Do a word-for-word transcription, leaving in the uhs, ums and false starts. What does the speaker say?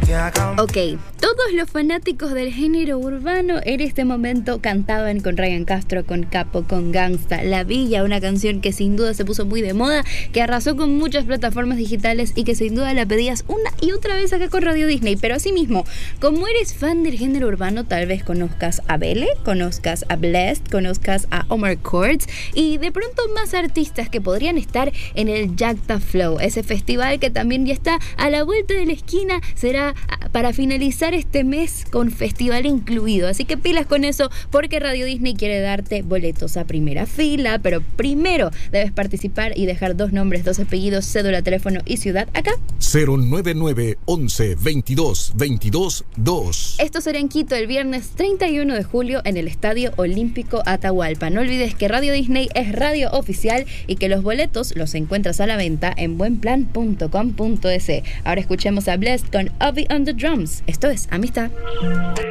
Ok, todos los fanáticos del género urbano en este momento cantaban con Ryan Castro, con Capo, con Gangsta, La Villa, una canción que sin duda se puso muy de moda, que arrasó con muchas plataformas digitales y que sin duda la pedías una y otra vez acá con Radio Disney. Pero asimismo, como eres fan del género urbano, tal vez conozcas a Bele, conozcas a Blessd, conozcas a Omar Courtz y de pronto más artistas que podrían estar en el Jacta Flow, ese festival que también ya está a la vuelta de la esquina. Será para finalizar este mes con festival incluido, así que pilas con eso porque Radio Disney quiere darte boletos a primera fila, pero primero debes participar y dejar dos nombres, dos apellidos, cédula, teléfono y ciudad acá. cero nueve nueve once veintidós veintidós dos. Esto será en Quito el viernes treinta y uno de julio en el Estadio Olímpico Atahualpa. No olvides que Radio Disney es radio oficial y que los boletos los encuentras a la venta en buenplan punto com punto es. Ahora escuchemos a Blessd con Obi on the Drums. Esto es Amistad.